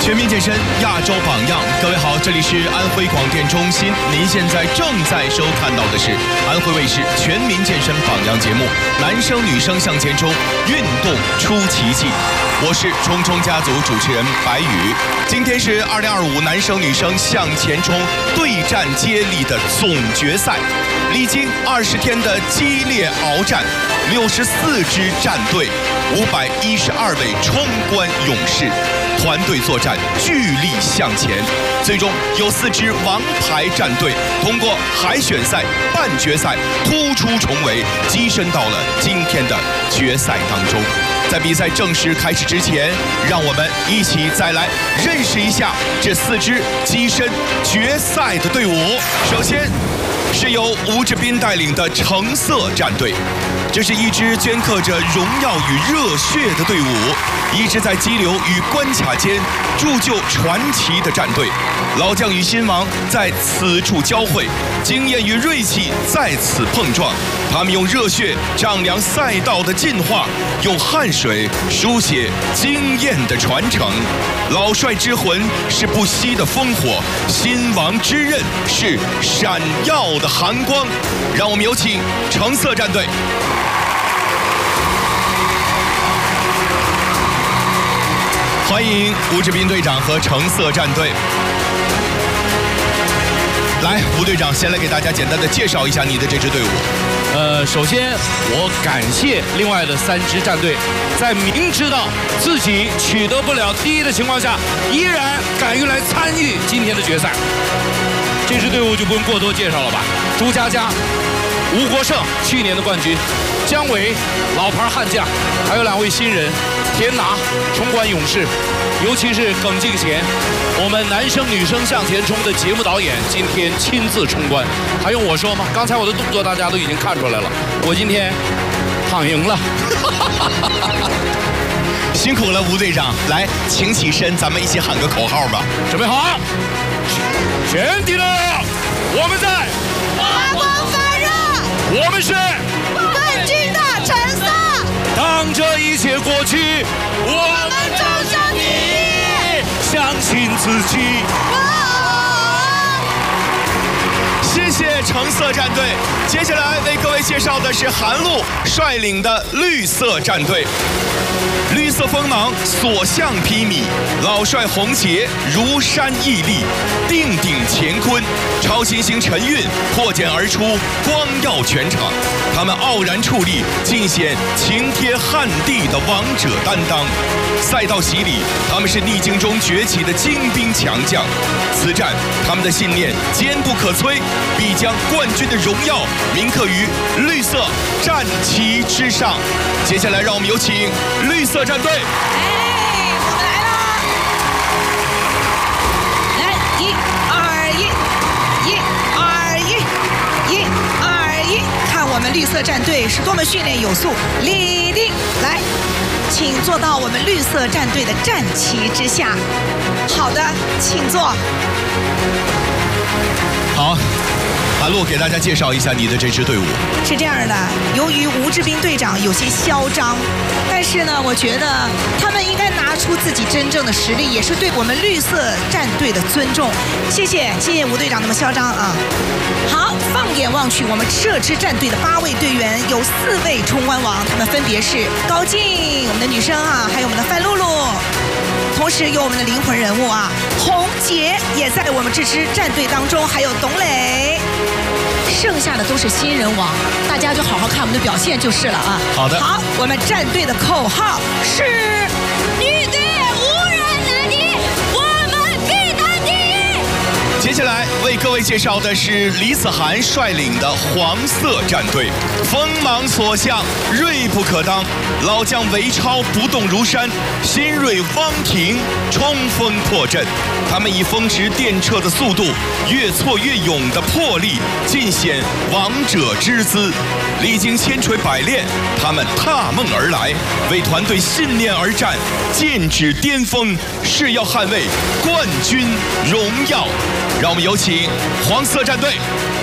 全民健身亚洲榜样，各位好，这里是安徽广电中心，您现在正在收看到的是安徽卫视全民健身榜样节目《男生女生向前冲，运动出奇迹》，我是冲冲家族主持人白宇。今天是2025男生女生向前冲对战接力的总决赛，历经20天的激烈鏖战，64支战队，512位冲关勇士。团队作战，聚力向前，最终有4支王牌战队通过海选赛、半决赛突出重围，跻身到了今天的决赛当中。在比赛正式开始之前，让我们一起再来认识一下这4支跻身决赛的队伍。首先是由吴志斌带领的橙色战队，这是一支镌刻着荣耀与热血的队伍，一支在激流与关卡间铸就传奇的战队。老将与新王在此处交汇，经验与锐气在此碰撞。他们用热血丈量赛道的进化，用汗水书写经验的传承。老帅之魂是不息的烽火，新王之刃是闪耀的寒光。让我们有请橙色战队。欢迎吴志斌队长和橙色战队。来，吴队长先来给大家简单的介绍一下你的这支队伍。 首先我感谢另外的3支战队，在明知道自己取得不了第1的情况下，依然敢于来参与今天的决赛。这支队伍就不用过多介绍了吧？朱佳佳、吴国胜去年的冠军，姜伟老牌悍将，还有2位新人，田拿冲关勇士，尤其是耿敬贤，我们男生女生向前冲的节目导演，今天亲自冲关，还用我说吗？刚才我的动作大家都已经看出来了，我今天躺赢了。 辛苦了，吴队长。来，请起身，咱们一起喊个口号吧。 准备好，全体的，我们在发光发热， 我们是冠军的橙色。 当这一切过去，我们照向你，相信自己。 谢谢橙色战队。接下来为各位介绍的是韩露率领的绿色战队。绿色锋芒所向披靡，老帅洪杰如山屹立，定鼎乾坤，超新星陈韵破茧而出，光耀全场。他们傲然矗立，尽显擎天撼地的王者担当。赛道洗礼，他们是逆境中崛起的精兵强将。此战，他们的信念坚不可摧，必将冠军的荣耀铭刻于绿色战旗之上。接下来，让我们有请绿色战队。 我们来了！来，1、2、1，1、2、1，1、2、1，看我们绿色战队是多么训练有素。立定，来，请坐到我们绿色战队的战旗之下。好的，请坐。 好。韩露给大家介绍一下你的这支队伍。 是这样的，由于吴志斌队长有些嚣张，但是呢，我觉得他们应该拿出自己真正的实力，也是对我们绿色战队的尊重。谢谢吴队长那么嚣张啊！好，放眼望去，我们这支战队的8位队员有4位冲关王，他们分别是高静，我们的女生啊，还有我们的范露露。同时有我们的灵魂人物啊，洪杰也在我们这支战队当中，还有董磊，剩下的都是新人王，大家就好好看我们的表现就是了啊。 好的。 好，我们战队的口号是女队无人能敌，我们必当第1。 接下来为各位介绍的是李子涵率领的黄色战队，锋芒所向，锐不可当。老将韦超不动如山，新锐汪婷冲锋破阵。他们以风驰电掣的速度，越挫越勇的魄力，尽显王者之姿。历经千锤百炼，他们踏梦而来，为团队信念而战，剑指巅峰，誓要捍卫冠军荣耀。让我们有请黄色战队。